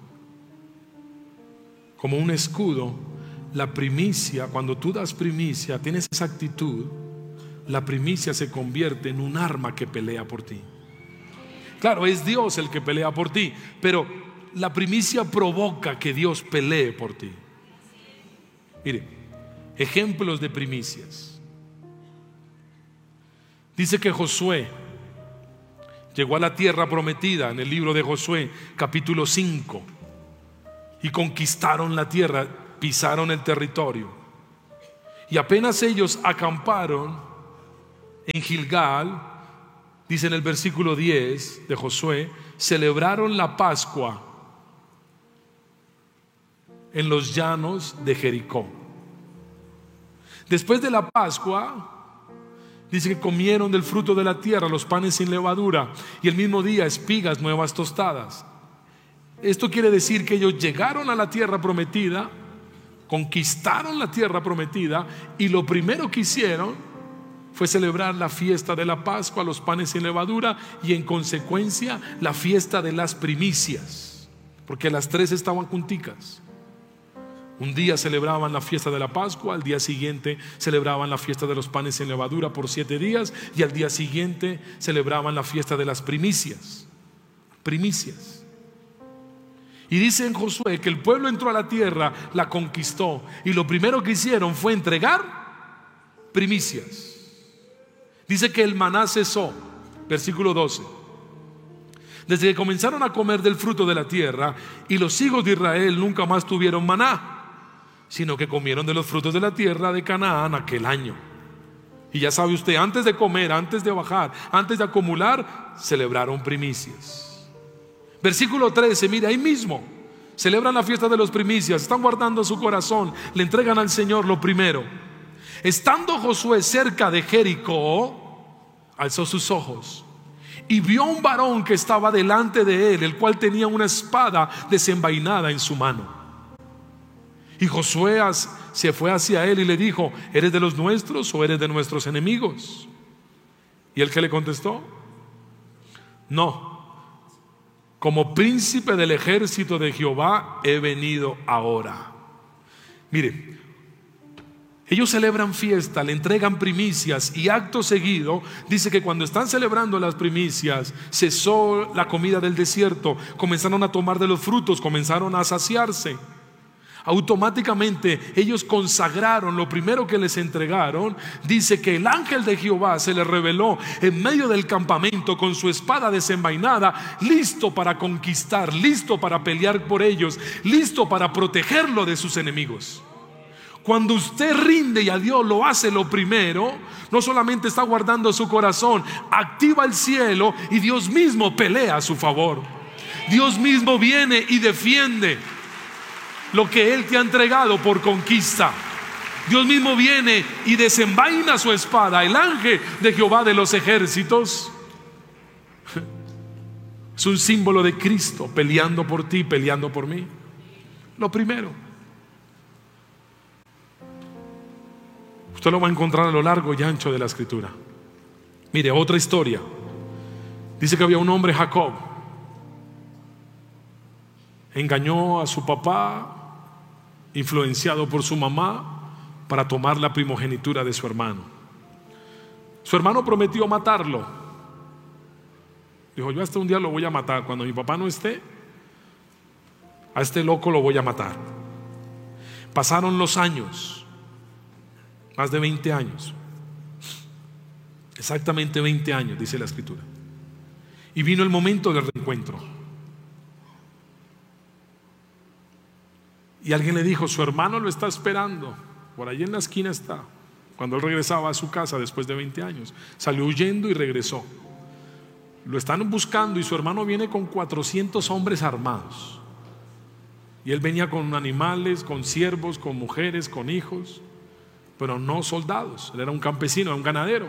como un escudo, la primicia, cuando tú das primicia, tienes esa actitud, la primicia se convierte en un arma que pelea por ti. Claro, es Dios el que pelea por ti, pero la primicia provoca que Dios pelee por ti. Mire, ejemplos de primicias. Dice que Josué llegó a la tierra prometida en el libro de Josué, capítulo 5. y conquistaron la tierra, pisaron el territorio. Y apenas ellos acamparon en Gilgal, dice en el versículo 10 de Josué, celebraron la Pascua en los llanos de Jericó. Después de la Pascua, dice que comieron del fruto de la tierra, los panes sin levadura, y el mismo día espigas nuevas tostadas. Esto quiere decir que ellos llegaron a la tierra prometida, conquistaron la tierra prometida, y lo primero que hicieron fue celebrar la fiesta de la Pascua, los panes sin levadura, y en consecuencia la fiesta de las primicias, porque las tres estaban junticas. Un día celebraban la fiesta de la Pascua, al día siguiente celebraban la fiesta de los panes sin levadura por 7 días, y al día siguiente celebraban la fiesta de las primicias. Primicias. Y dice en Josué que el pueblo entró a la tierra, la conquistó, y lo primero que hicieron fue entregar primicias. Dice que el maná cesó, versículo 12. Desde que comenzaron a comer del fruto de la tierra, y los hijos de Israel nunca más tuvieron maná, sino que comieron de los frutos de la tierra de Canaán aquel año. Y ya sabe usted, antes de comer, antes de bajar, antes de acumular, celebraron primicias. Versículo 13, mire, ahí mismo celebran la fiesta de los primicias, están guardando su corazón, le entregan al Señor lo primero. Estando Josué cerca de Jericó, alzó sus ojos y vio a un varón que estaba delante de él, el cual tenía una espada desenvainada en su mano. Y Josué se fue hacia él y le dijo: ¿eres de los nuestros o eres de nuestros enemigos? Y él que le contestó: no, como príncipe del ejército de Jehová he venido ahora. Mire, ellos celebran fiesta, le entregan primicias, y acto seguido dice que cuando están celebrando las primicias, cesó la comida del desierto, comenzaron a tomar de los frutos, comenzaron a saciarse. Automáticamente ellos consagraron lo primero que les entregaron. Dice que el ángel de Jehová se les reveló en medio del campamento con su espada desenvainada, listo para conquistar, listo para pelear por ellos, listo para protegerlo de sus enemigos. Cuando usted rinde y a Dios lo hace lo primero, no solamente está guardando su corazón, activa el cielo y Dios mismo pelea a su favor. Dios mismo viene y defiende lo que Él te ha entregado por conquista. Dios mismo viene y desenvaina su espada. El ángel de Jehová de los ejércitos es un símbolo de Cristo peleando por ti, peleando por mí. Lo primero. Usted lo va a encontrar a lo largo y ancho de la escritura. Mire, otra historia. Dice que había un hombre, Jacob. Engañó a su papá, influenciado por su mamá, para tomar la primogenitura de su hermano. Su hermano prometió matarlo. Dijo: yo hasta un día lo voy a matar. Cuando mi papá no esté, a este loco lo voy a matar. Pasaron los años, más de 20 años, exactamente 20 años, dice la escritura. Y vino el momento del reencuentro. Y alguien le dijo: su hermano lo está esperando, por allí en la esquina está. Cuando él regresaba a su casa después de 20 años, salió huyendo y regresó. Lo están buscando y su hermano viene con 400 hombres armados. Y él venía con animales, con siervos, con mujeres, con hijos, pero no soldados. Él era un campesino, un ganadero.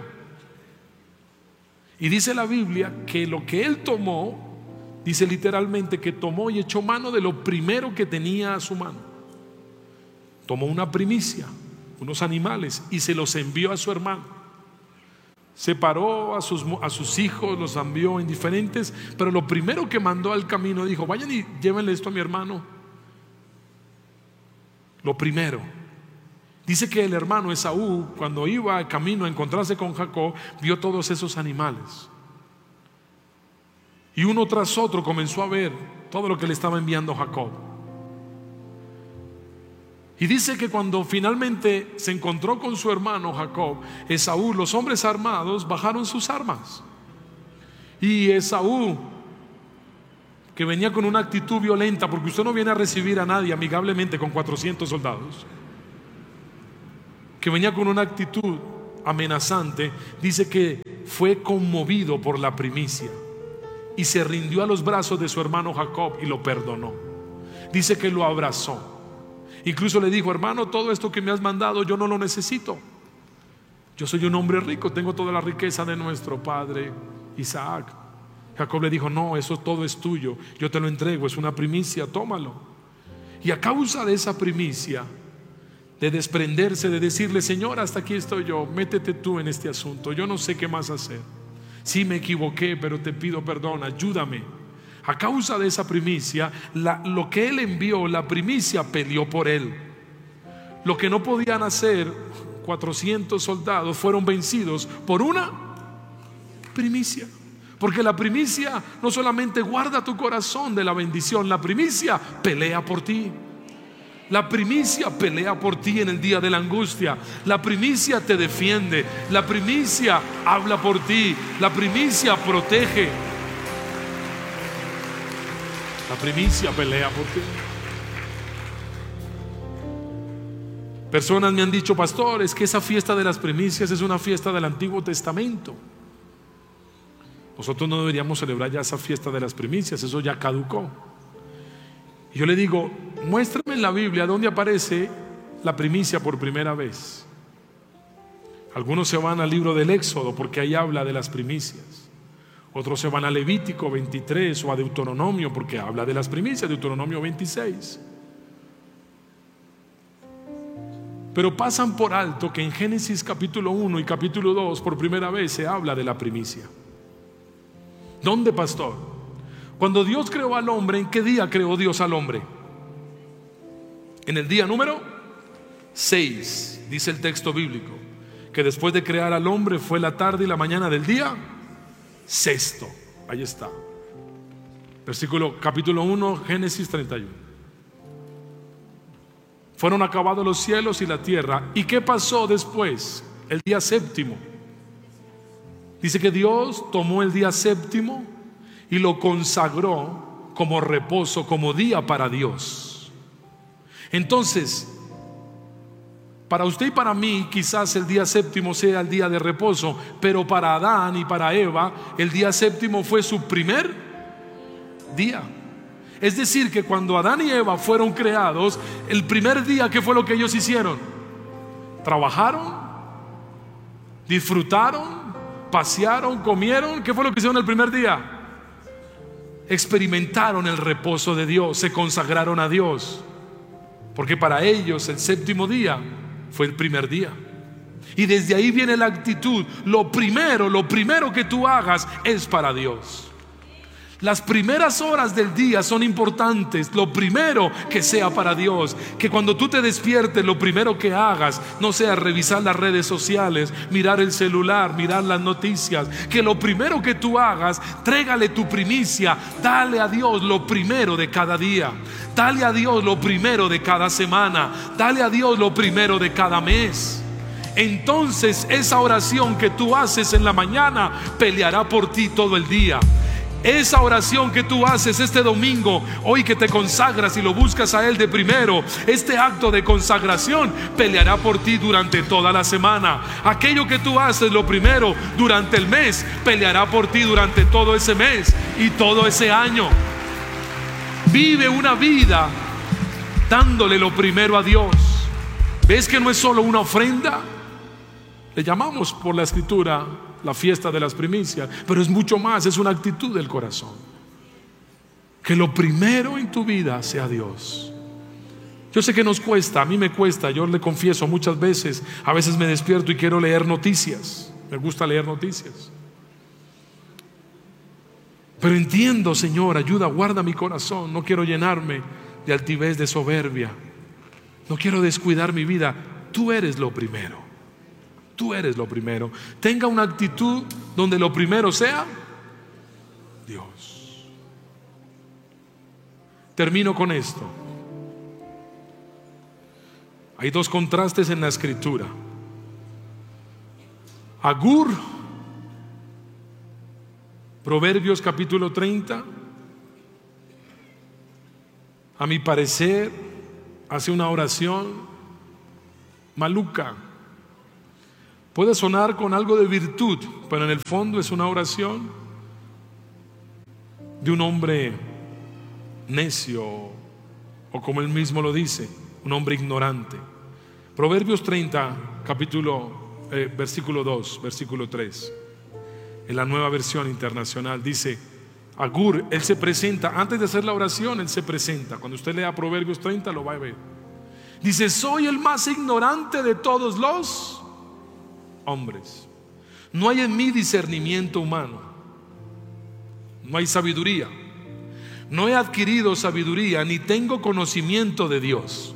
Y dice la Biblia que lo que él tomó, dice literalmente que tomó y echó mano de lo primero que tenía a su mano. Tomó una primicia, unos animales, y se los envió a su hermano. Separó a sus hijos, los envió en diferentes, pero lo primero que mandó al camino, dijo: vayan y llévenle esto a mi hermano. Lo primero. Dice que el hermano Esaú, cuando iba al camino a encontrarse con Jacob, vio todos esos animales. Y uno tras otro comenzó a ver todo lo que le estaba enviando Jacob. Y dice que cuando finalmente se encontró con su hermano Jacob, Esaú, los hombres armados bajaron sus armas. Y Esaú que venía con una actitud violenta, porque usted no viene a recibir a nadie amigablemente con 400 soldados, que venía con una actitud amenazante, dice que fue conmovido por la primicia y se rindió a los brazos de su hermano Jacob y lo perdonó. Dice que lo abrazó. Incluso le dijo: hermano, todo esto que me has mandado yo no lo necesito. Yo soy un hombre rico, tengo toda la riqueza de nuestro padre Isaac. Jacob le dijo: no, eso todo es tuyo, yo te lo entrego, es una primicia, tómalo. Y a causa de esa primicia, de desprenderse, de decirle: Señor, hasta aquí estoy yo, métete tú en este asunto, yo no sé qué más hacer. Sí me equivoqué, pero te pido perdón, ayúdame. A causa de esa primicia, lo que él envió, la primicia, peleó por él. Lo que no podían hacer 400 soldados fueron vencidos por una primicia. Porque la primicia no solamente guarda tu corazón de la bendición, la primicia pelea por ti. La primicia pelea por ti en el día de la angustia. La primicia te defiende. La primicia habla por ti. La primicia protege. La primicia pelea por ti. Personas me han dicho: pastor, es que esa fiesta de las primicias es una fiesta del Antiguo Testamento. Nosotros no deberíamos celebrar ya esa fiesta de las primicias, eso ya caducó. Y yo le digo: muéstrame en la Biblia dónde aparece la primicia por primera vez. Algunos se van al libro del Éxodo porque ahí habla de las primicias. Otros se van a Levítico 23 o a Deuteronomio porque habla de las primicias, Deuteronomio 26. Pero pasan por alto que en Génesis capítulo 1 y capítulo 2 por primera vez se habla de la primicia. ¿Dónde, pastor? Cuando Dios creó al hombre, ¿en qué día creó Dios al hombre? En el día número 6, dice el texto bíblico, que después de crear al hombre fue la tarde y la mañana del día sexto. Ahí está. Capítulo 1, Génesis 31. Fueron acabados los cielos y la tierra. ¿Y qué pasó después? El día séptimo. Dice que Dios tomó el día séptimo y lo consagró como reposo, como día para Dios. Entonces, para usted y para mí quizás el día séptimo sea el día de reposo, pero para Adán y para Eva el día séptimo fue su primer día. Es decir, que cuando Adán y Eva fueron creados, el primer día, ¿qué fue lo que ellos hicieron? Trabajaron, disfrutaron, pasearon, comieron. ¿Qué fue lo que hicieron el primer día? Experimentaron el reposo de Dios, se consagraron a Dios, porque para ellos el séptimo día fue el primer día. Y desde ahí viene la actitud: lo primero que tú hagas es para Dios. Las primeras horas del día son importantes. Lo primero que sea para Dios. Que cuando tú te despiertes, lo primero que hagas no sea revisar las redes sociales, mirar el celular, mirar las noticias. Que lo primero que tú hagas, trégale tu primicia. Dale a Dios lo primero de cada día. Dale a Dios lo primero de cada semana. Dale a Dios lo primero de cada mes. Entonces esa oración que tú haces en la mañana peleará por ti todo el día. Esa oración que tú haces este domingo, hoy que te consagras y lo buscas a Él de primero, este acto de consagración peleará por ti durante toda la semana. Aquello que tú haces lo primero durante el mes, peleará por ti durante todo ese mes y todo ese año. Vive una vida dándole lo primero a Dios. ¿Ves que no es solo una ofrenda? Le llamamos por la Escritura la fiesta de las primicias, pero es mucho más, es una actitud del corazón. Que lo primero en tu vida sea Dios. Yo sé que nos cuesta, a mí me cuesta, yo le confieso muchas veces, a veces me despierto y quiero leer noticias, me gusta leer noticias. Pero entiendo, Señor, ayuda, guarda mi corazón, no quiero llenarme de altivez, de soberbia, no quiero descuidar mi vida. Tú eres lo primero. Tú eres lo primero. Tenga una actitud donde lo primero sea Dios. Termino con esto. Hay dos contrastes en la Escritura. Agur, Proverbios capítulo 30 a mi parecer, hace una oración maluca. Puede sonar con algo de virtud, pero en el fondo es una oración de un hombre necio, o como él mismo lo dice, un hombre ignorante. Proverbios 30, versículo 2, versículo 3, en la Nueva Versión Internacional, dice: Agur, él se presenta, antes de hacer la oración, él se presenta. Cuando usted lea Proverbios 30 lo va a ver. Dice: soy el más ignorante de todos los hombres. No hay en mí discernimiento humano, no hay sabiduría. No he adquirido sabiduría, ni tengo conocimiento de Dios.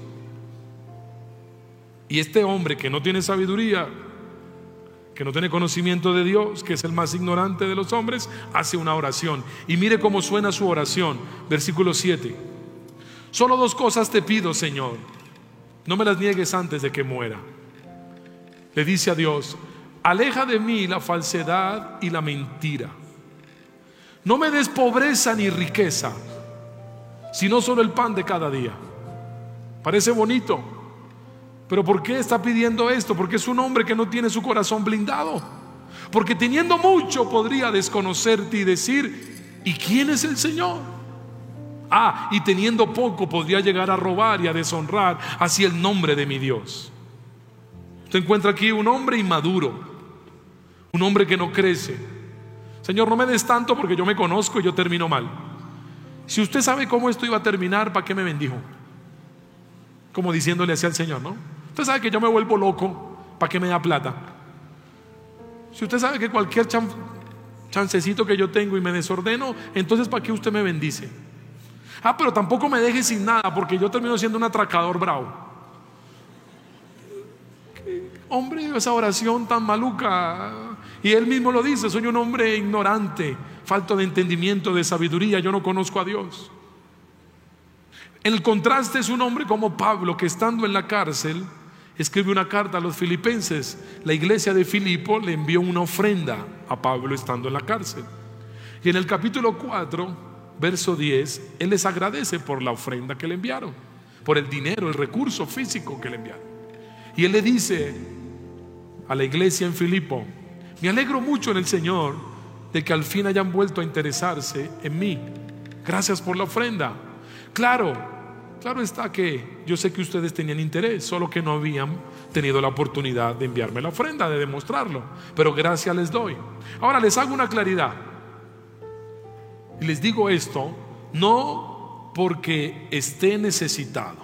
Y este hombre que no tiene sabiduría, que no tiene conocimiento de Dios, que es el más ignorante de los hombres, hace una oración. Y mire cómo suena su oración. Versículo 7: solo 2 cosas te pido, Señor, no me las niegues antes de que muera. Le dice a Dios: aleja de mí la falsedad y la mentira. No me des pobreza ni riqueza, sino solo el pan de cada día. Parece bonito, pero ¿por qué está pidiendo esto? Porque es un hombre que no tiene su corazón blindado. Porque teniendo mucho podría desconocerte y decir: ¿y quién es el Señor? Y teniendo poco podría llegar a robar y a deshonrar así el nombre de mi Dios. Usted encuentra aquí un hombre inmaduro, un hombre que no crece. Señor, no me des tanto porque yo me conozco y yo termino mal. Si usted sabe cómo esto iba a terminar, ¿para qué me bendijo? Como diciéndole así al Señor, ¿no? Usted sabe que yo me vuelvo loco, ¿para qué me da plata? Si usted sabe que cualquier chancecito que yo tengo y me desordeno, entonces ¿para qué usted me bendice? Pero tampoco me deje sin nada, porque yo termino siendo un atracador bravo. Hombre, esa oración tan maluca. Y él mismo lo dice: soy un hombre ignorante, falto de entendimiento, de sabiduría, yo no conozco a Dios. En el contraste es un hombre como Pablo, que estando en la cárcel escribe una carta a los filipenses. La iglesia de Filipo le envió una ofrenda a Pablo estando en la cárcel. Y en el capítulo 4, verso 10, él les agradece por la ofrenda que le enviaron, por el dinero, el recurso físico que le enviaron. Y él le dice a la iglesia en Filipo: me alegro mucho en el Señor de que al fin hayan vuelto a interesarse en mí. Gracias por la ofrenda. Claro está que yo sé que ustedes tenían interés, solo que no habían tenido la oportunidad de enviarme la ofrenda, de demostrarlo. Pero gracias les doy. Ahora les hago una claridad. Y les digo esto no porque esté necesitado,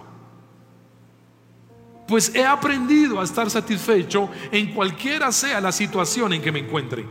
pues he aprendido a estar satisfecho en cualquiera sea la situación en que me encuentre.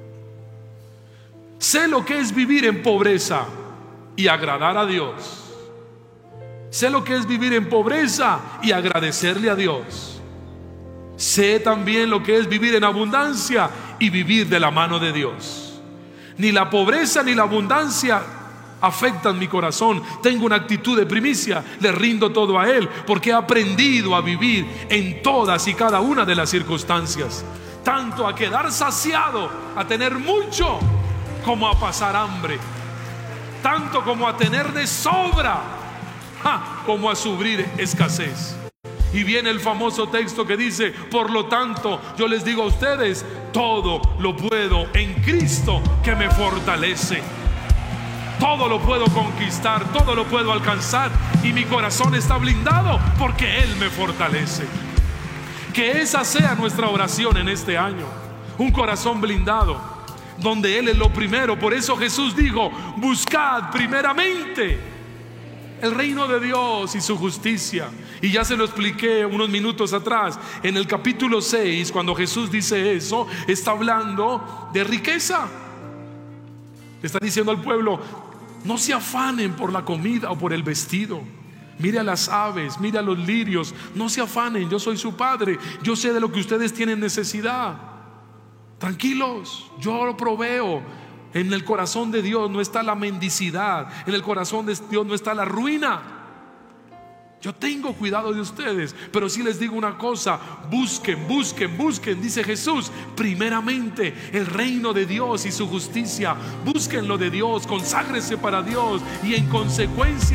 Sé lo que es vivir en pobreza y agradar a Dios. Sé lo que es vivir en pobreza y agradecerle a Dios. Sé también lo que es vivir en abundancia y vivir de la mano de Dios. Ni la pobreza ni la abundancia afectan mi corazón. Tengo una actitud de primicia, le rindo todo a Él, porque he aprendido a vivir en todas y cada una de las circunstancias, tanto a quedar saciado, a tener mucho, como a pasar hambre, tanto como a tener de sobra, como a sufrir escasez. Y viene el famoso texto que dice: por lo tanto, yo les digo a ustedes, todo lo puedo en Cristo que me fortalece. Todo lo puedo conquistar, todo lo puedo alcanzar, y mi corazón está blindado porque Él me fortalece. Que esa sea nuestra oración en este año: un corazón blindado, donde Él es lo primero. Por eso Jesús dijo: buscad primeramente el reino de Dios y su justicia. Y ya se lo expliqué unos minutos atrás. En el capítulo 6, cuando Jesús dice eso, está hablando de riqueza. Le está diciendo al pueblo: no se afanen por la comida o por el vestido. Mire a las aves, mire a los lirios. No se afanen, yo soy su padre. Yo sé de lo que ustedes tienen necesidad. Tranquilos, yo lo proveo. En el corazón de Dios no está la mendicidad. En el corazón de Dios no está la ruina. Yo tengo cuidado de ustedes. Pero sí les digo una cosa: busquen, dice Jesús, primeramente el reino de Dios y su justicia. Busquen lo de Dios, conságrense para Dios, y en consecuencia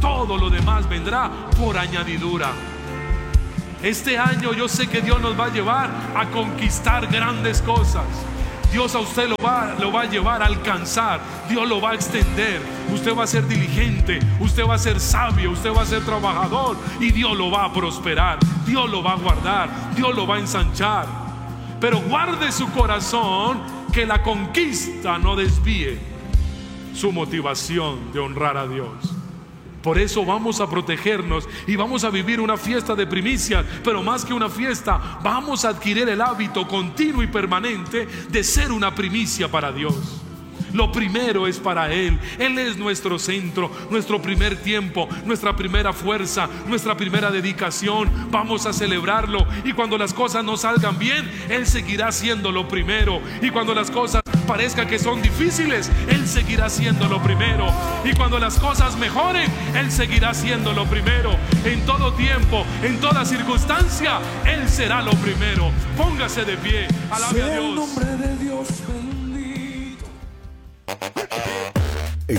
todo lo demás vendrá por añadidura. Este año yo sé que Dios nos va a llevar a conquistar grandes cosas. Dios a usted lo va a llevar a alcanzar. Dios lo va a extender. Usted va a ser diligente, usted va a ser sabio, usted va a ser trabajador, y Dios lo va a prosperar. Dios lo va a guardar, Dios lo va a ensanchar. Pero guarde su corazón, que la conquista no desvíe su motivación de honrar a Dios. Por eso vamos a protegernos y vamos a vivir una fiesta de primicias, pero más que una fiesta, vamos a adquirir el hábito continuo y permanente de ser una primicia para Dios. Lo primero es para Él. Él es nuestro centro, nuestro primer tiempo, nuestra primera fuerza, nuestra primera dedicación. Vamos a celebrarlo, y cuando las cosas no salgan bien, Él seguirá siendo lo primero. Y cuando las cosas parezcan que son difíciles, Él seguirá siendo lo primero. Y cuando las cosas mejoren, Él seguirá siendo lo primero. En todo tiempo, en toda circunstancia, Él será lo primero. Póngase de pie, alabe a Dios. El nombre de Dios bendito. En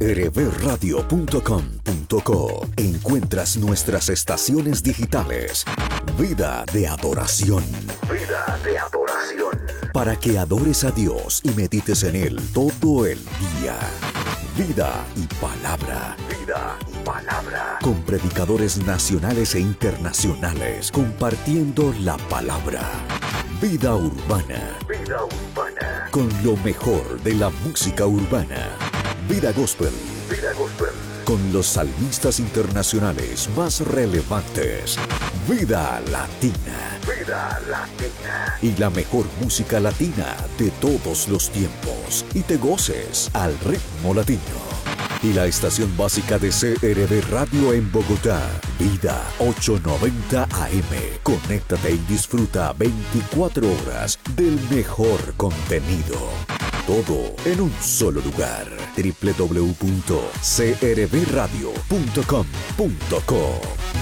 crbradio.com.co encuentras nuestras estaciones digitales. Vida de adoración. Vida de adoración. Para que adores a Dios y medites en Él todo el día. Vida y palabra. Vida y palabra. Con predicadores nacionales e internacionales compartiendo la palabra. Vida urbana. Vida urbana. Con lo mejor de la música urbana. Vida gospel. Vida gospel. Con los salmistas internacionales más relevantes. Vida latina. Vida latina. Y la mejor música latina de todos los tiempos. Y te goces al ritmo latino. Y la estación básica de CRB Radio en Bogotá, Vida 890 AM. Conéctate y disfruta 24 horas del mejor contenido. Todo en un solo lugar. www.crbradio.com.co.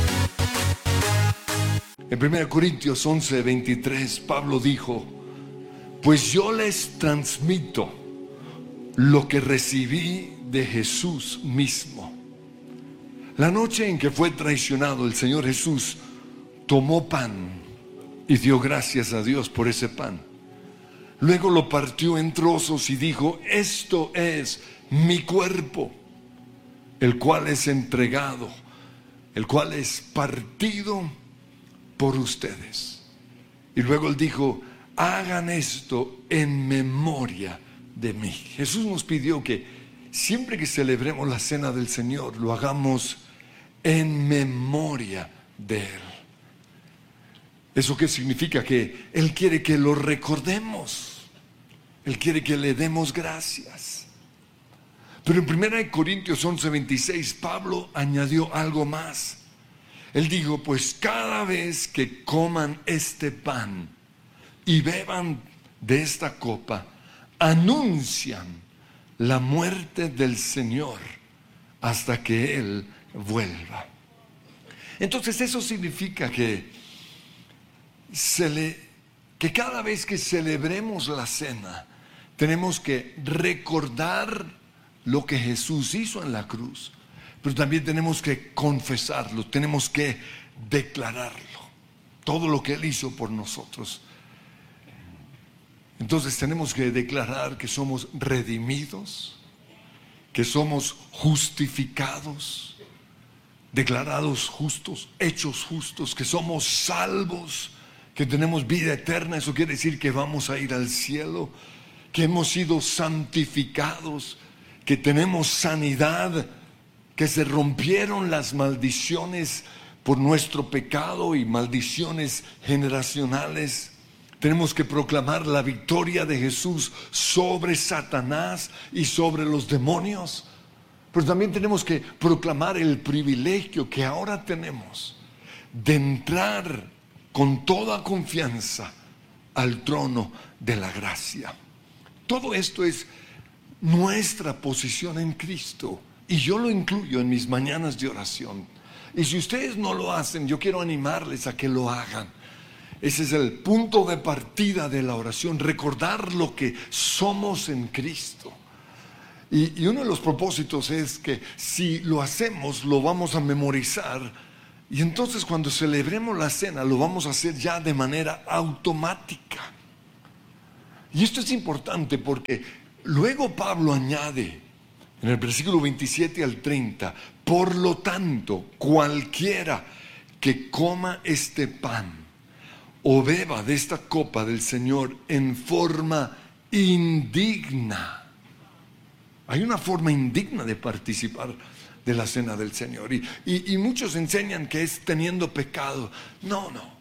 En 1 Corintios 11:23, Pablo dijo: pues yo les transmito lo que recibí de Jesús mismo. La noche en que fue traicionado, el Señor Jesús tomó pan y dio gracias a Dios por ese pan. Luego lo partió en trozos y dijo: esto es mi cuerpo, el cual es entregado, el cual es partido por ustedes. Y luego él dijo: hagan esto en memoria de mí. Jesús nos pidió que siempre que celebremos la cena del Señor, lo hagamos en memoria de Él. ¿Eso qué significa? Que Él quiere que lo recordemos. Él quiere que le demos gracias. Pero en 1 Corintios 11:26, Pablo añadió algo más. Él dijo: pues cada vez que coman este pan y beban de esta copa, anuncian la muerte del Señor hasta que Él vuelva. Entonces eso significa que cada vez que celebremos la cena, tenemos que recordar lo que Jesús hizo en la cruz, pero también tenemos que confesarlo, tenemos que declararlo, todo lo que Él hizo por nosotros. Entonces tenemos que declarar que somos redimidos, que somos justificados, declarados justos, hechos justos, que somos salvos, que tenemos vida eterna. Eso quiere decir que vamos a ir al cielo, que hemos sido santificados, que tenemos sanidad, que se rompieron las maldiciones por nuestro pecado y maldiciones generacionales. Tenemos que proclamar la victoria de Jesús sobre Satanás y sobre los demonios. Pero también tenemos que proclamar el privilegio que ahora tenemos de entrar con toda confianza al trono de la gracia. Todo esto es nuestra posición en Cristo, y yo lo incluyo en mis mañanas de oración. Y si ustedes no lo hacen, yo quiero animarles a que lo hagan. Ese es el punto de partida de la oración, recordar lo que somos en Cristo. Y uno de los propósitos es que si lo hacemos, lo vamos a memorizar. Y entonces cuando celebremos la cena, lo vamos a hacer ya de manera automática. Y esto es importante porque luego Pablo añade en el versículo 27 al 30, por lo tanto, cualquiera que coma este pan o beba de esta copa del Señor en forma indigna. Hay una forma indigna de participar de la cena del Señor. Y muchos enseñan que es teniendo pecado. No.